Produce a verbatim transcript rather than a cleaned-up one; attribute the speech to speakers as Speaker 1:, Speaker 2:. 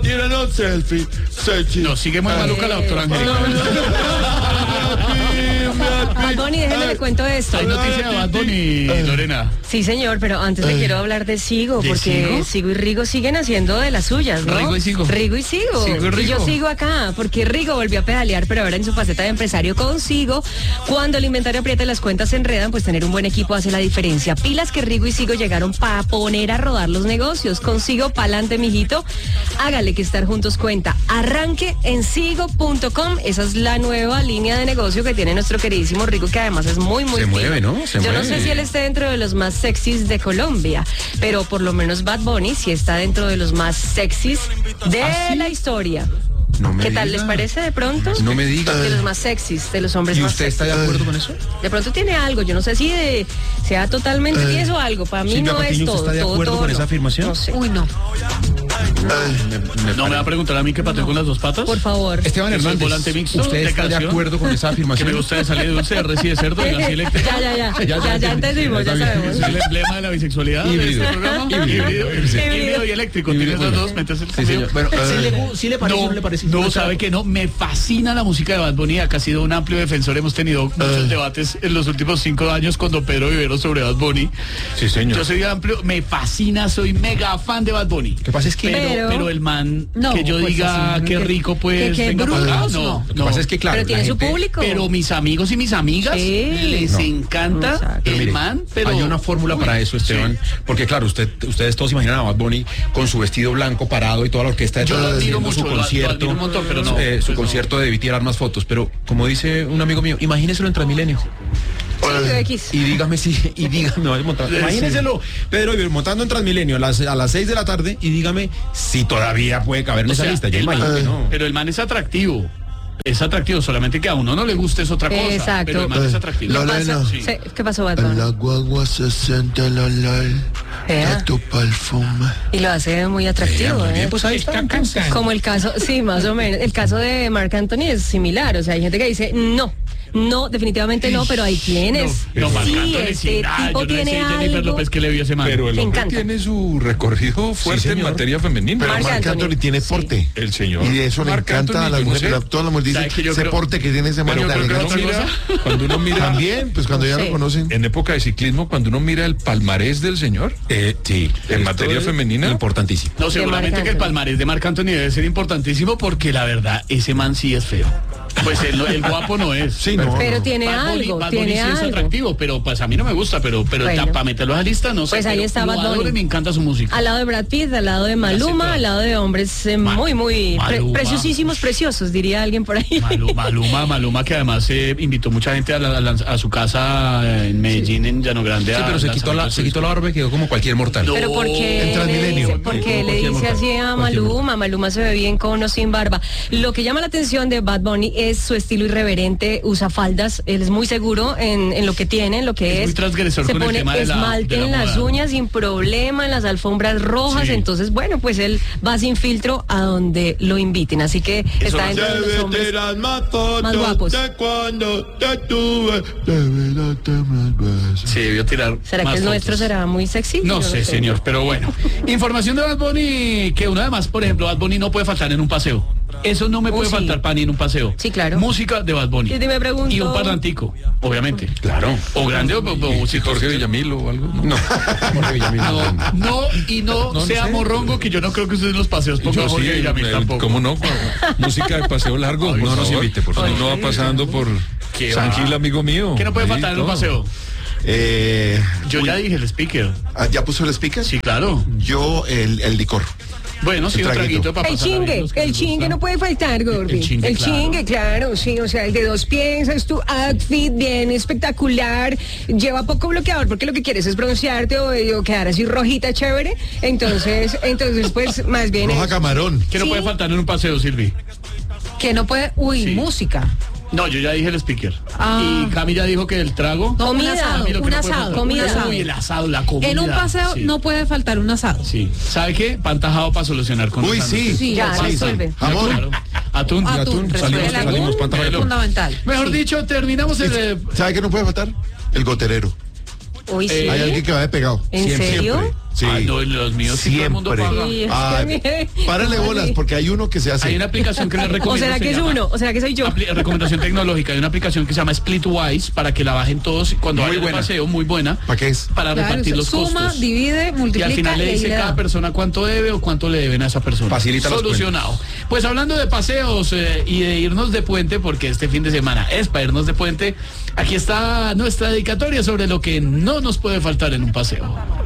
Speaker 1: tíranos selfie. selfie.
Speaker 2: No, sigue muy maluca la doctora Angélica.
Speaker 3: Bad Bunny, déjeme le cuento esto.
Speaker 2: Hay noticia de Bad Bunny, Lorena.
Speaker 3: Sí, señor, pero antes le quiero hablar de Sigo,
Speaker 2: ¿De
Speaker 3: porque
Speaker 2: Sigo?
Speaker 3: Sigo y Rigo siguen haciendo de las suyas, ¿no?
Speaker 2: Rigo y Sigo.
Speaker 3: Rigo y Sigo.
Speaker 2: Sigo y Rigo.
Speaker 3: Y yo sigo acá, porque Rigo volvió a pedalear, pero ahora en su faceta de empresario con Sigo. Cuando el inventario aprieta y las cuentas se enredan, pues tener un buen equipo hace la diferencia. Pilas que Rigo y Sigo llegaron para poner a rodar los negocios. Con Sigo, pa'lante, mijito. Hágale que estar juntos cuenta. Arranque en sigo punto com. Esa es la nueva línea de negocio que tiene nuestro queridísimo Rigo, que además es muy, muy
Speaker 4: Se
Speaker 3: fino.
Speaker 4: mueve, ¿no? Se
Speaker 3: Yo
Speaker 4: mueve.
Speaker 3: no sé si él esté dentro de los más sexys de Colombia, pero por lo menos Bad Bunny sí está dentro de los más sexys de
Speaker 4: ¿Ah, sí?
Speaker 3: la historia.
Speaker 4: No me
Speaker 3: ¿Qué tal
Speaker 4: diga.
Speaker 3: les parece de pronto?
Speaker 4: No me diga.
Speaker 3: De los más sexys, de los hombres
Speaker 4: ¿Y
Speaker 3: más
Speaker 4: usted está
Speaker 3: sexys.
Speaker 4: de acuerdo con eso?
Speaker 3: De pronto tiene algo, yo no sé si de, sea totalmente tieso o algo, para mí
Speaker 4: Silvia
Speaker 3: no es
Speaker 4: Patiño,
Speaker 3: todo.
Speaker 4: ¿usted está de
Speaker 3: todo,
Speaker 4: acuerdo
Speaker 3: todo
Speaker 4: con
Speaker 3: no.
Speaker 4: esa afirmación?
Speaker 3: No sé.
Speaker 5: Uy, no.
Speaker 2: ¿No me va a preguntar a mí que pateo con las dos patas?
Speaker 3: Por favor.
Speaker 4: Esteban
Speaker 2: Yo soy
Speaker 4: Hernández,
Speaker 2: volante mixto
Speaker 4: ¿usted
Speaker 2: de
Speaker 4: está de
Speaker 2: canción,
Speaker 4: acuerdo con esa
Speaker 2: Que
Speaker 4: afirmación?
Speaker 2: me gusta de salir de dulce, de res y de cerdo, de gas y eléctrico.
Speaker 3: Ya, ya, ya, ya, ya entendimos, ya sabemos.
Speaker 2: Es el emblema de la bisexualidad de
Speaker 4: Híbrido.
Speaker 2: este programa.
Speaker 4: Híbrido.
Speaker 2: Híbrido, híbrido y eléctrico. Tienes los dos, metes el
Speaker 4: Sí, señor. Bueno,
Speaker 2: cambio.
Speaker 4: ¿sí le, gu- sí le parece
Speaker 2: No,
Speaker 4: o no le parece?
Speaker 2: no, sabe que no, me fascina la música de Bad Bunny, acá ha sido un amplio defensor, hemos tenido muchos debates en los últimos cinco años con don Pedro Vivero sobre Bad Bunny.
Speaker 4: Sí, señor.
Speaker 2: Yo soy amplio, me fascina, soy mega fan de Bad Bunny.
Speaker 4: Lo que pasa es que...
Speaker 2: Pero,
Speaker 3: Pero-
Speaker 2: pero el man,
Speaker 5: No,
Speaker 2: que yo
Speaker 5: pues
Speaker 2: diga
Speaker 5: así,
Speaker 2: qué
Speaker 5: que-
Speaker 2: rico, pues,
Speaker 5: que qué
Speaker 2: venga para acá.
Speaker 5: brutos,
Speaker 2: No,
Speaker 5: no.
Speaker 4: Lo que
Speaker 2: no.
Speaker 4: pasa es que, claro,
Speaker 3: Pero tiene
Speaker 4: la
Speaker 3: su
Speaker 4: gente-
Speaker 3: público.
Speaker 2: Pero mis amigos y mis amigas
Speaker 3: Sí.
Speaker 2: les
Speaker 4: No.
Speaker 2: encanta
Speaker 3: Exacto.
Speaker 4: Pero
Speaker 2: el
Speaker 4: mire,
Speaker 2: man, pero...
Speaker 4: hay una fórmula
Speaker 2: Uy,
Speaker 4: para eso, Esteban,
Speaker 2: sí.
Speaker 4: porque claro, usted, ustedes todos imaginan a Bad Bunny con su vestido blanco parado y toda la orquesta
Speaker 2: Yo lo
Speaker 4: detrás
Speaker 2: admiro
Speaker 4: haciendo
Speaker 2: mucho,
Speaker 4: su
Speaker 2: lo- lo
Speaker 4: concierto,
Speaker 2: admiro un montón, pero no,
Speaker 4: eh, su
Speaker 2: pues no.
Speaker 4: concierto de Tirar más fotos, pero como dice un amigo mío, imagíneselo en Transmilenio.
Speaker 3: Sí, X.
Speaker 4: Y dígame si, y dígame, vaya a montar.
Speaker 2: Sí.
Speaker 4: Imagínenselo, Pedro Viver montando en Transmilenio a las, a las seis de la tarde y dígame si todavía puede caber en
Speaker 2: O
Speaker 4: esa
Speaker 2: sea,
Speaker 4: lista. Yo
Speaker 2: el
Speaker 4: imagino
Speaker 2: man-
Speaker 4: que no.
Speaker 2: Pero el man es atractivo. Es atractivo, solamente que a uno no le guste es otra cosa.
Speaker 3: Exacto.
Speaker 2: Pero el man es atractivo.
Speaker 1: Lo-
Speaker 3: ¿Qué
Speaker 1: Lorena.
Speaker 3: pasó?
Speaker 2: Sí.
Speaker 3: Sí, ¿qué pasó, Bad
Speaker 1: En
Speaker 3: Bunny?
Speaker 1: la guagua se siente el olor
Speaker 3: Vea.
Speaker 1: de tu perfume.
Speaker 3: Y lo hace muy atractivo,
Speaker 4: Muy
Speaker 3: ¿eh?
Speaker 4: bien, pues ahí está. entonces.
Speaker 3: Como el caso, sí, más o menos. El caso de Marc Anthony es similar. O sea, hay gente que dice, no, no, definitivamente no, pero hay quienes.
Speaker 2: No, no, Marc
Speaker 3: sí,
Speaker 2: Anthony,
Speaker 3: este
Speaker 2: sí, nada,
Speaker 3: tipo
Speaker 2: yo no
Speaker 3: tiene
Speaker 2: sé Jennifer
Speaker 3: algo.
Speaker 2: López que le vio ese man.
Speaker 6: Pero el
Speaker 3: Me
Speaker 6: hombre
Speaker 3: encanta.
Speaker 6: tiene su recorrido fuerte en
Speaker 4: señor.
Speaker 6: materia femenina.
Speaker 1: Pero
Speaker 3: Marc
Speaker 1: Marc
Speaker 3: Anthony.
Speaker 1: Anthony tiene
Speaker 3: Sí.
Speaker 1: porte.
Speaker 6: El señor.
Speaker 1: Y de eso le
Speaker 6: Marc
Speaker 1: encanta a
Speaker 6: Anthony,
Speaker 1: las
Speaker 6: yo no
Speaker 1: mujeres.
Speaker 6: sé,
Speaker 1: Todas las mujeres
Speaker 2: ¿Sabe
Speaker 1: dicen
Speaker 2: que yo
Speaker 1: ese
Speaker 2: creo-
Speaker 1: porte que tiene ese man.
Speaker 6: Pero
Speaker 1: la
Speaker 6: cuando uno
Speaker 1: elegancia.
Speaker 6: mira, cuando uno mira
Speaker 1: También, pues cuando ya
Speaker 3: Sí.
Speaker 1: lo conocen.
Speaker 6: en época de ciclismo, cuando uno mira el palmarés del señor,
Speaker 4: Eh, sí.
Speaker 6: en
Speaker 4: esto
Speaker 6: materia
Speaker 4: es
Speaker 6: femenina,
Speaker 4: Importantísimo.
Speaker 2: No, seguramente
Speaker 3: Marc
Speaker 2: que el
Speaker 3: Anthony.
Speaker 2: palmarés de Marc Anthony debe ser importantísimo porque la verdad, ese man sí es feo. Pues el, el guapo no es.
Speaker 1: Sí, no.
Speaker 3: Pero
Speaker 1: no.
Speaker 3: tiene
Speaker 2: Bad Bunny-
Speaker 3: algo,
Speaker 2: Bad Bunny
Speaker 3: tiene
Speaker 2: sí es
Speaker 3: algo.
Speaker 2: atractivo, pero pues a mí no me gusta, pero, pero
Speaker 3: Bueno.
Speaker 2: para meterlo a la lista, no sé.
Speaker 3: Pues ahí
Speaker 2: pero
Speaker 3: está
Speaker 2: lo
Speaker 3: Bad
Speaker 2: adoro
Speaker 3: Bunny.
Speaker 2: y me encanta su música.
Speaker 3: Al lado de Brad Pitt, al lado de Maluma,
Speaker 2: todo.
Speaker 3: al lado de hombres eh,
Speaker 2: Ma-
Speaker 3: muy, muy pre-
Speaker 2: Maluma.
Speaker 3: preciosísimos, preciosos, diría alguien por ahí.
Speaker 2: Malu- Maluma, Maluma, que además eh, invitó mucha gente a, la- a la- a su casa eh, en Medellín, en Llano Grande.
Speaker 4: Sí,
Speaker 2: a
Speaker 4: pero se quitó, la,
Speaker 2: lanzamientos
Speaker 4: se quitó la barba y quedó como cualquier mortal.
Speaker 2: No.
Speaker 3: Pero ¿por qué
Speaker 1: En
Speaker 3: le
Speaker 1: Transmilenio.
Speaker 3: dice, por qué
Speaker 4: Como
Speaker 3: le
Speaker 4: cualquier
Speaker 3: dice
Speaker 4: mortal.
Speaker 3: así a
Speaker 4: Cualquier
Speaker 3: Maluma? Maluma se ve bien con o sin barba. Lo que llama la atención de Bad Bunny es su estilo irreverente, usa faldas, él es muy seguro en, en lo que tiene, en lo que
Speaker 2: Es
Speaker 3: es.
Speaker 2: muy transgresor
Speaker 3: se
Speaker 2: con el
Speaker 3: pone
Speaker 2: tema de la-
Speaker 3: esmalte
Speaker 2: de la
Speaker 3: en las
Speaker 2: moda.
Speaker 3: uñas sin problema, en las alfombras rojas,
Speaker 2: Sí.
Speaker 3: entonces bueno, pues él va sin filtro a donde lo inviten, así que está dentro de los hombres.
Speaker 1: más
Speaker 3: más guapos.
Speaker 1: de cuando te tuve. Debe darte más besos.
Speaker 2: Sí, debió tirar.
Speaker 3: ¿Será
Speaker 2: más
Speaker 3: que el nuestro
Speaker 2: fotos.
Speaker 3: será muy sexy?
Speaker 2: No
Speaker 3: Yo
Speaker 2: sé, señor, pero bueno. Información de Bad Bunny, que uno además, por ejemplo, Bad Bunny no puede faltar en un paseo. Eso no me
Speaker 3: Uy,
Speaker 2: puede
Speaker 3: sí.
Speaker 2: faltar para ni en un paseo.
Speaker 3: Sí, claro.
Speaker 2: Música de Bad Bunny.
Speaker 3: Y me pregunto-
Speaker 2: Y un parlantico, obviamente.
Speaker 4: Claro.
Speaker 2: O grande o, o, o- si
Speaker 6: Jorge Villamil o algo. No.
Speaker 4: No. Jorge Villamil.
Speaker 2: No, no, y no,
Speaker 6: No, no
Speaker 2: sea
Speaker 6: sé.
Speaker 2: morrongo, que yo no creo que ustedes en los paseos pongan
Speaker 6: Yo
Speaker 2: Jorge
Speaker 6: sí,
Speaker 2: Villamil
Speaker 6: eh,
Speaker 2: tampoco.
Speaker 6: ¿cómo no? Música de paseo largo.
Speaker 4: Ay,
Speaker 6: por
Speaker 4: no nos
Speaker 6: favor.
Speaker 4: invite, por favor.
Speaker 6: Cuando uno va pasando por
Speaker 2: ¿Qué
Speaker 6: San
Speaker 2: va?
Speaker 6: Gil, amigo mío.
Speaker 2: ¿Qué no puede
Speaker 6: Ahí
Speaker 2: faltar en un
Speaker 6: todo.
Speaker 2: paseo?
Speaker 1: Eh,
Speaker 2: Yo ya dije el speaker.
Speaker 1: ah, ¿Ya puso el speaker?
Speaker 2: Sí, claro.
Speaker 1: Yo el, el licor.
Speaker 2: Bueno, sí,
Speaker 1: El
Speaker 2: un
Speaker 1: traguito.
Speaker 2: traguito para
Speaker 3: El
Speaker 2: pasar
Speaker 3: chingue, el chingue no puede faltar, Gordy.
Speaker 2: El chingue,
Speaker 3: El
Speaker 2: claro.
Speaker 3: chingue, claro, sí, o sea, el de dos piezas, tu outfit bien espectacular, lleva poco bloqueador porque lo que quieres es broncearte o, o quedar así rojita chévere, entonces, entonces pues más bien
Speaker 1: Roja
Speaker 3: es-
Speaker 1: camarón.
Speaker 2: ¿Qué no
Speaker 3: Sí.
Speaker 2: puede faltar en un paseo, Silvi?
Speaker 5: Que no puede. Uy,
Speaker 2: Sí.
Speaker 5: música.
Speaker 2: No, yo ya dije el speaker.
Speaker 5: Ah.
Speaker 2: Y Cami ya dijo que el trago.
Speaker 5: No, un
Speaker 3: Comida,
Speaker 5: asado,
Speaker 2: A mí lo que
Speaker 5: un
Speaker 2: no puede
Speaker 5: asado,
Speaker 2: faltar-
Speaker 5: un
Speaker 3: comida.
Speaker 5: asado.
Speaker 2: Uy, el asado, la comida.
Speaker 5: En un paseo
Speaker 2: Sí.
Speaker 5: no puede faltar un asado.
Speaker 2: Sí. ¿Sabe qué? Pantajado para solucionar con
Speaker 1: Uy,
Speaker 2: los
Speaker 1: sí.
Speaker 2: sándwiches.
Speaker 5: Sí,
Speaker 3: ya
Speaker 5: sí,
Speaker 3: resuelve.
Speaker 1: Jamón.
Speaker 2: Claro. Atún.
Speaker 5: Atún,
Speaker 4: atún,
Speaker 5: resuelve.
Speaker 4: salimos-
Speaker 5: El atún
Speaker 4: salimos pantajado.
Speaker 5: es fundamental.
Speaker 2: Mejor
Speaker 5: Sí.
Speaker 2: dicho, terminamos el... eh,
Speaker 1: ¿Sabe qué no puede faltar? El goterero.
Speaker 3: Uy, sí.
Speaker 2: Eh,
Speaker 1: Hay alguien que va de pegado.
Speaker 3: ¿En
Speaker 1: Siempre,
Speaker 3: serio?
Speaker 1: siempre. Sí.
Speaker 2: Ay, no, los míos sí todo el mundo
Speaker 1: Siempre.
Speaker 2: paga.
Speaker 3: Sí, es que
Speaker 1: Ay,
Speaker 3: mire,
Speaker 1: párale bolas, porque hay uno que se hace.
Speaker 2: Hay una aplicación que les recomiendo.
Speaker 3: ¿O será
Speaker 2: se
Speaker 3: que es
Speaker 2: llama-
Speaker 3: uno? ¿O será que soy yo?
Speaker 2: Apli- recomendación tecnológica. Hay una aplicación que se llama Splitwise para que la bajen todos cuando
Speaker 4: Muy
Speaker 2: vayan de
Speaker 4: buena.
Speaker 2: paseo, muy buena.
Speaker 1: ¿Para qué es?
Speaker 2: Para
Speaker 5: Claro,
Speaker 2: repartir
Speaker 5: usted
Speaker 2: los
Speaker 5: suma,
Speaker 2: costos.
Speaker 5: divide,
Speaker 2: Y
Speaker 5: multiplica
Speaker 2: al final le
Speaker 5: y ahí
Speaker 2: dice
Speaker 5: le
Speaker 2: cada
Speaker 5: da.
Speaker 2: persona cuánto debe o cuánto le deben a esa persona.
Speaker 4: Facilita las
Speaker 2: Solucionado. Pues hablando de paseos eh, y de irnos de puente, porque este fin de semana es para irnos de puente, aquí está nuestra dedicatoria sobre lo que no nos puede faltar en un paseo.